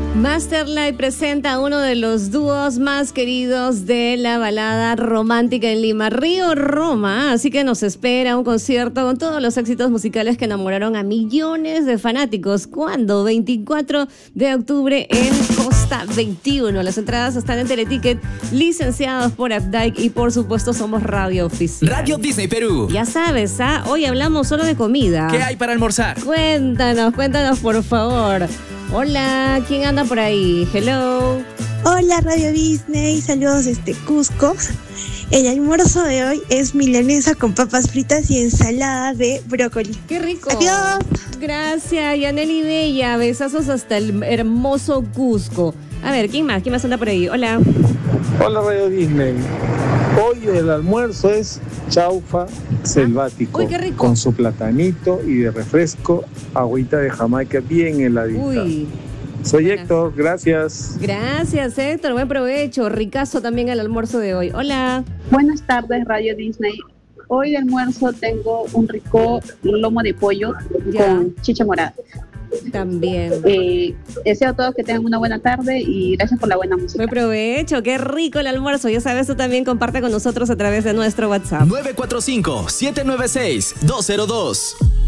Masterlight presenta a uno de los dúos más queridos de la balada romántica en Lima, Río Roma. Así que nos espera un concierto con todos los éxitos musicales que enamoraron a millones de fanáticos. ¿Cuándo? 24 de octubre en Costa 21. Las entradas están en Teleticket, licenciados por Updike y por supuesto somos Radio Oficial. Radio Disney Perú. Ya sabes, hoy hablamos solo de comida. ¿Qué hay para almorzar? Cuéntanos por favor. Hola, ¿quién anda por ahí? Hello. Hola Radio Disney, saludos desde Cusco. El almuerzo de hoy es milanesa con papas fritas y ensalada de brócoli. ¡Qué rico! ¡Adiós! Gracias, Yaneli Bella. Besazos hasta el hermoso Cusco. A ver, ¿quién más anda por ahí? Hola. Hola Radio Disney. Hoy el almuerzo es chaufa selvático. Uy, qué rico. Con su platanito y de refresco, agüita de Jamaica bien heladita. Uy. Soy Buenas. Héctor, gracias. Gracias, Héctor. Buen provecho. Ricazo también el almuerzo de hoy. Hola. Buenas tardes, Radio Disney. Hoy de almuerzo tengo un rico lomo de pollo Ya. con chicha morada. También. Deseo a todos que tengan una buena tarde y gracias por la buena música. Buen provecho. Qué rico el almuerzo. Ya sabes, tú también comparte con nosotros a través de nuestro WhatsApp. 945-796-202.